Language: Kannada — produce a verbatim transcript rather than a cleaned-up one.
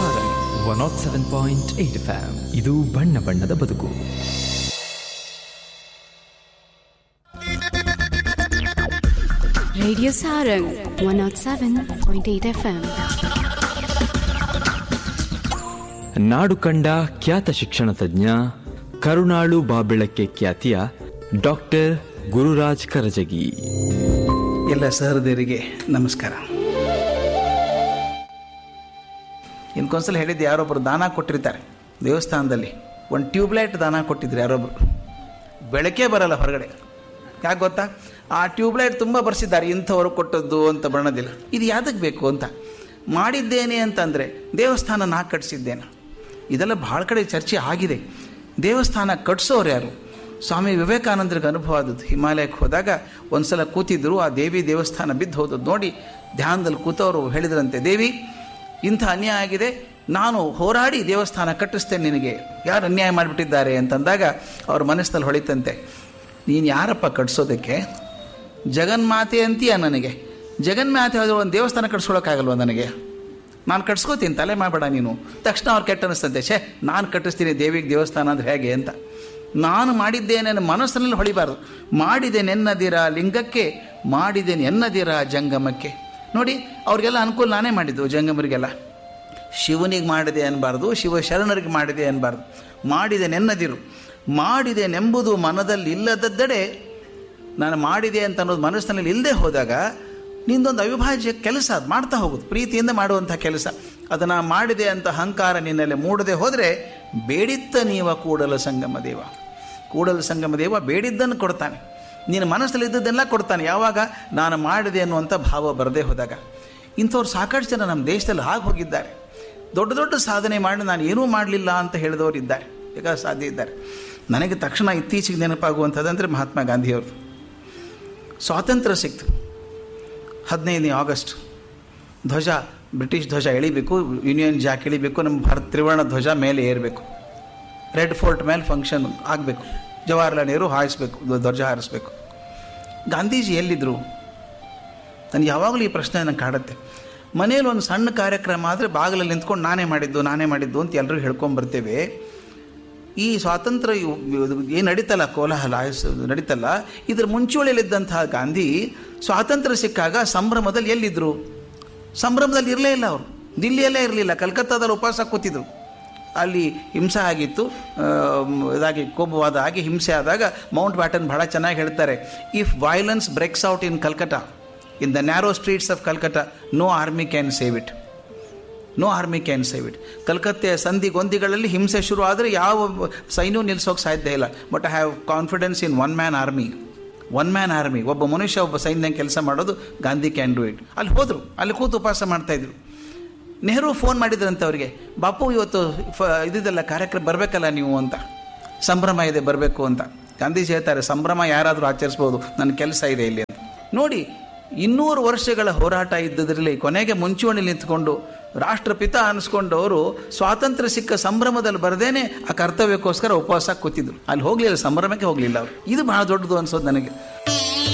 Sarang one not seven point eight F M. ಇದು ಬಣ್ಣ ಬಣ್ಣದ ಬದುಕು. Radio Sarang one not seven point eight F M. ನಾಡು ಕಂಡ ಖ್ಯಾತ ಶಿಕ್ಷಣ ತಜ್ಞ, ಕರುಣಾಳು ಬಾಬೆಳಕ್ಕೆ ಖ್ಯಾತಿಯ ಡಾಕ್ಟರ್ ಗುರುರಾಜ್ ಕರಜಗಿ. ಎಲ್ಲ ಸಹೃದಯರಿಗೆ ನಮಸ್ಕಾರ. ಇನ್ಕೊಂದ್ಸಲ ಹೇಳಿದ್ದು, ಯಾರೊಬ್ಬರು ದಾನ ಕೊಟ್ಟಿರ್ತಾರೆ ದೇವಸ್ಥಾನದಲ್ಲಿ, ಒಂದು ಟ್ಯೂಬ್ಲೈಟ್ ದಾನ ಕೊಟ್ಟಿದ್ರು ಯಾರೊಬ್ಬರು. ಬೆಳಕೇ ಬರಲ್ಲ ಹೊರಗಡೆ. ಯಾಕೆ ಗೊತ್ತಾ? ಆ ಟ್ಯೂಬ್ಲೈಟ್ ತುಂಬ ಬರ್ಸಿದ್ದಾರೆ, ಇಂಥವ್ರು ಕೊಟ್ಟದ್ದು ಅಂತ ಬಣ್ಣದಿಲ್ಲ. ಇದು ಯಾವ್ದಕ್ಕೆ ಬೇಕು ಅಂತ ಮಾಡಿದ್ದೇನೆ ಅಂತಂದರೆ, ದೇವಸ್ಥಾನ ನಾ ಕಟ್ಟಿಸಿದ್ದೇನೆ. ಇದೆಲ್ಲ ಭಾಳ ಕಡೆ ಚರ್ಚೆ ಆಗಿದೆ. ದೇವಸ್ಥಾನ ಕಟ್ಸೋರು ಯಾರು? ಸ್ವಾಮಿ ವಿವೇಕಾನಂದರಿಗೆ ಅನುಭವ ಆದದ್ದು. ಹಿಮಾಲಯಕ್ಕೆ ಹೋದಾಗ ಒಂದು ಸಲ ಕೂತಿದ್ರು, ಆ ದೇವಿ ದೇವಸ್ಥಾನ ಬಿದ್ದು ಹೋದದ್ದು ನೋಡಿ ಧ್ಯಾನದಲ್ಲಿ ಕೂತವರು ಹೇಳಿದ್ರಂತೆ, ದೇವಿ ಇಂಥ ಅನ್ಯಾಯ ಆಗಿದೆ, ನಾನು ಹೋರಾಡಿ ದೇವಸ್ಥಾನ ಕಟ್ಟಿಸ್ತೇನೆ, ನಿನಗೆ ಯಾರು ಅನ್ಯಾಯ ಮಾಡಿಬಿಟ್ಟಿದ್ದಾರೆ ಅಂತಂದಾಗ ಅವ್ರ ಮನಸ್ಸಲ್ಲಿ ಹೊಳಿತಂತೆ, ನೀನು ಯಾರಪ್ಪ ಕಟ್ಸೋದಕ್ಕೆ? ಜಗನ್ಮಾತೆ ಅಂತೀಯ ನನಗೆ? ಜಗನ್ಮಾತೆ ಆದರೂ ಒಂದು ದೇವಸ್ಥಾನ ಕಟ್ಸ್ಕೊಳಕ್ಕಾಗಲ್ವ ನನಗೆ? ನಾನು ಕಟ್ಸ್ಕೋತೀನಿ, ತಲೆ ಮಾಡಬೇಡ ನೀನು. ತಕ್ಷಣ ಅವ್ರು ಕೆಟ್ಟ ಅನ್ನಿಸ್ತಂತೆ, ಛೇ ನಾನು ಕಟ್ಟಿಸ್ತೀನಿ ದೇವಿಗೆ ದೇವಸ್ಥಾನ ಅಂದರೆ ಹೇಗೆ ಅಂತ. ನಾನು ಮಾಡಿದ್ದೇನೆ ಮನಸ್ಸಿನಲ್ಲಿ ಹೊಳಿಬಾರ್ದು. ಮಾಡಿದ್ದೇನೆ ಎನ್ನದಿರ ಲಿಂಗಕ್ಕೆ, ಮಾಡಿದ್ದೇನೆ ಎನ್ನದಿರ ಜಂಗಮಕ್ಕೆ. ನೋಡಿ, ಅವ್ರಿಗೆಲ್ಲ ಅನುಕೂಲ ನಾನೇ ಮಾಡಿದ್ದು, ಜಂಗಮರಿಗೆಲ್ಲ. ಶಿವನಿಗೆ ಮಾಡಿದೆ ಅನ್ನಬಾರ್ದು, ಶಿವ ಶರಣರಿಗೆ ಮಾಡಿದೆ ಅನ್ನಬಾರ್ದು. ಮಾಡಿದೆ ನೆನ್ನದಿರು. ಮಾಡಿದೆ ನೆಂಬುದು ಮನದಲ್ಲಿ ಇಲ್ಲದದ್ದಡೆ, ನಾನು ಮಾಡಿದೆ ಅಂತ ಅನ್ನೋದು ಮನಸ್ಸಿನಲ್ಲಿ ಇಲ್ಲದೆ ಹೋದಾಗ ನಿಂದೊಂದು ಅವಿಭಾಜ್ಯ ಕೆಲಸ ಅದು ಮಾಡ್ತಾ ಹೋಗೋದು, ಪ್ರೀತಿಯಿಂದ ಮಾಡುವಂಥ ಕೆಲಸ. ಅದನ್ನು ಮಾಡಿದೆ ಅಂತ ಅಹಂಕಾರ ನಿನ್ನಲ್ಲಿ ಮೂಡದೆ ಹೋದರೆ, ಬೇಡಿತ್ತ ನೀವ ಕೂಡಲ ಸಂಗಮ ದೇವ. ಕೂಡಲ ಸಂಗಮ ದೇವ ಬೇಡಿದ್ದನ್ನು ಕೊಡ್ತಾನೆ, ನೀನು ಮನಸ್ಸಲ್ಲಿ ಇದ್ದದ್ದೆಲ್ಲ ಕೊಡ್ತಾನೆ. ಯಾವಾಗ? ನಾನು ಮಾಡಿದೆ ಅನ್ನುವಂಥ ಭಾವ ಬರದೇ ಹೋದಾಗ. ಇಂಥವ್ರು ಸಾಕಷ್ಟು ಜನ ನಮ್ಮ ದೇಶದಲ್ಲಿ ಆಗಿ ಹೋಗಿದ್ದಾರೆ. ದೊಡ್ಡ ದೊಡ್ಡ ಸಾಧನೆ ಮಾಡಿ ನಾನು ಏನೂ ಮಾಡಲಿಲ್ಲ ಅಂತ ಹೇಳಿದವರು ಇದ್ದಾರೆ, ಈಗ ಸಾಧ್ಯ ಇದ್ದಾರೆ. ನನಗೆ ತಕ್ಷಣ ಇತ್ತೀಚೆಗೆ ನೆನಪಾಗುವಂಥದ್ದಂದರೆ ಮಹಾತ್ಮ ಗಾಂಧಿಯವರು. ಸ್ವಾತಂತ್ರ್ಯ ಸಿಕ್ತು ಹದಿನೈದನೇ ಆಗಸ್ಟ್, ಧ್ವಜ ಬ್ರಿಟಿಷ್ ಧ್ವಜ ಎಳಿಬೇಕು, ಯೂನಿಯನ್ ಜಾಕ್ ಎಳಿಬೇಕು, ನಮ್ಮ ಭಾರತ ತ್ರಿವರ್ಣ ಧ್ವಜ ಮೇಲೆ ಏರಬೇಕು, ರೆಡ್ ಫೋರ್ಟ್ ಮೇಲೆ ಫಂಕ್ಷನ್ ಆಗಬೇಕು, ಜವಾಹರ್ಲಾಲ್ ನೆಹರು ಹಾರಿಸ್ಬೇಕು, ಧ್ವಜ ಹಾರಿಸ್ಬೇಕು. ಗಾಂಧೀಜಿ ಎಲ್ಲಿದ್ದರು? ನನಗೆ ಯಾವಾಗಲೂ ಈ ಪ್ರಶ್ನೆ ನನಗೆ ಕಾಡುತ್ತೆ. ಮನೇಲಿ ಒಂದು ಸಣ್ಣ ಕಾರ್ಯಕ್ರಮ ಆದರೆ ಬಾಗಿಲಲ್ಲಿ ನಿಂತ್ಕೊಂಡು ನಾನೇ ಮಾಡಿದ್ದು ನಾನೇ ಮಾಡಿದ್ದು ಅಂತ ಎಲ್ಲರೂ ಹೇಳ್ಕೊಂಬರ್ತೇವೆ. ಈ ಸ್ವಾತಂತ್ರ್ಯ ಏನು ನಡೀತಲ್ಲ, ಕೋಲಾಹಲ ನಡೀತಲ್ಲ, ಇದರ ಮುಂಚೂಣಿಯಲ್ಲಿದ್ದಂತಹ ಗಾಂಧಿ ಸ್ವಾತಂತ್ರ್ಯ ಸಿಕ್ಕಾಗ ಸಂಭ್ರಮದಲ್ಲಿ ಎಲ್ಲಿದ್ದರು? ಸಂಭ್ರಮದಲ್ಲಿ ಇರಲೇ ಇಲ್ಲ ಅವರು. ದಿಲ್ಲಿಯಲ್ಲೇ ಇರಲಿಲ್ಲ, ಕಲ್ಕತ್ತಾದಲ್ಲಿ ಉಪವಾಸ ಕೂತಿದ್ರು. ಅಲ್ಲಿ ಹಿಂಸೆ ಆಗಿತ್ತು, ಇದಾಗಿ ಕೋಮುವಾದ ಆಗಿ ಹಿಂಸೆ ಆದಾಗ ಮೌಂಟ್ ಬ್ಯಾಟನ್ ಬಹಳ ಚೆನ್ನಾಗಿ ಹೇಳ್ತಾರೆ, if violence breaks out in Calcutta, in the narrow streets of Calcutta, no army can save it. No army can save it. ಕಲ್ಕತ್ತೆಯ ಸಂಧಿಗೊಂದಿಗಳಲ್ಲಿ ಹಿಂಸೆ ಶುರು ಆದರೆ ಯಾವ ಸೈನ್ಯೂ ನಿಲ್ಲಿಸೋಕೆ ಸಾಧ್ಯ ಇಲ್ಲ. But I have confidence in one man army. One man army, ಒಬ್ಬ ಮನುಷ್ಯ ಒಬ್ಬ ಸೈನ್ಯ ಕೆಲಸ ಮಾಡೋದು, ಗಾಂಧಿ ಕ್ಯಾನ್ ಡೂ ಇಟ್. ಅಲ್ಲಿ ಹೋದರು, ಅಲ್ಲಿ ಕೂತು ಉಪವಾಸ ಮಾಡ್ತಾಯಿದ್ರು. ನೆಹರು ಫೋನ್ ಮಾಡಿದ್ರಂತೆ ಅವರಿಗೆ, ಬಾಪು ಇವತ್ತು ಫ ಇದಿದೆಲ್ಲ ಕಾರ್ಯಕ್ರಮ ಬರಬೇಕಲ್ಲ ನೀವು ಅಂತ, ಸಂಭ್ರಮ ಇದೆ ಬರಬೇಕು ಅಂತ. ಗಾಂಧೀಜಿ ಹೇಳ್ತಾರೆ, ಸಂಭ್ರಮ ಯಾರಾದರೂ ಆಚರಿಸ್ಬೋದು, ನನ್ನ ಕೆಲಸ ಇದೆ ಇಲ್ಲಿ ಅಂತ. ನೋಡಿ, ಇನ್ನೂರು ವರ್ಷಗಳ ಹೋರಾಟ ಇದ್ದದ್ರಲ್ಲಿ ಕೊನೆಗೆ ಮುಂಚೂಣಿಲಿ ನಿಂತ್ಕೊಂಡು ರಾಷ್ಟ್ರಪಿತ ಅನ್ನಿಸ್ಕೊಂಡವರು ಸ್ವಾತಂತ್ರ್ಯ ಸಿಕ್ಕ ಸಂಭ್ರಮದಲ್ಲಿ ಬರದೇನೆ ಆ ಕರ್ತವ್ಯಕ್ಕೋಸ್ಕರ ಉಪವಾಸ ಕೂತಿದ್ರು. ಅಲ್ಲಿ ಹೋಗಲಿಲ್ಲ, ಸಂಭ್ರಮಕ್ಕೆ ಹೋಗಲಿಲ್ಲ ಅವರು. ಇದು ಬಹಳ ದೊಡ್ಡದು ಅನ್ಸೋದು ನನಗೆ.